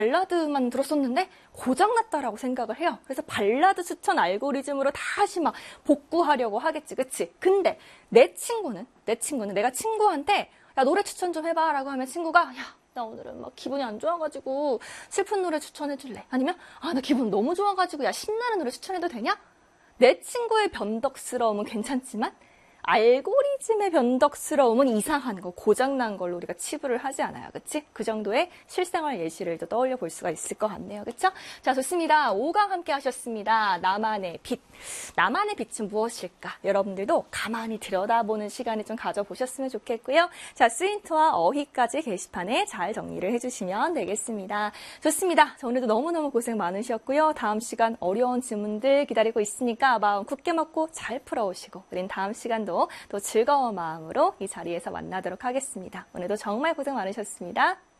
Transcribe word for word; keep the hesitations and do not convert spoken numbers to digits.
발라드만 들었었는데 고장났다라고 생각을 해요. 그래서 발라드 추천 알고리즘으로 다시 막 복구하려고 하겠지, 그치? 근데 내 친구는, 내 친구는 내가 친구한테 야, 노래 추천 좀 해봐 라고 하면 친구가 야, 나 오늘은 막 기분이 안 좋아가지고 슬픈 노래 추천해줄래? 아니면 아, 나 기분 너무 좋아가지고 야, 신나는 노래 추천해도 되냐? 내 친구의 변덕스러움은 괜찮지만 알고리즘의 변덕스러움은 이상한 거, 고장난 걸로 우리가 치부를 하지 않아요. 그치? 그 정도의 실생활 예시를 또 떠올려 볼 수가 있을 것 같네요. 그쵸? 자, 좋습니다. 오 강 함께 하셨습니다. 나만의 빛. 나만의 빛은 무엇일까? 여러분들도 가만히 들여다보는 시간을 좀 가져보셨으면 좋겠고요. 자, 스윈트와 어휘까지 게시판에 잘 정리를 해주시면 되겠습니다. 좋습니다. 자, 오늘도 너무너무 고생 많으셨고요. 다음 시간 어려운 질문들 기다리고 있으니까 마음 굳게 먹고 잘 풀어오시고 우린 다음 시간도 또 즐거운 마음으로 이 자리에서 만나도록 하겠습니다. 오늘도 정말 고생 많으셨습니다.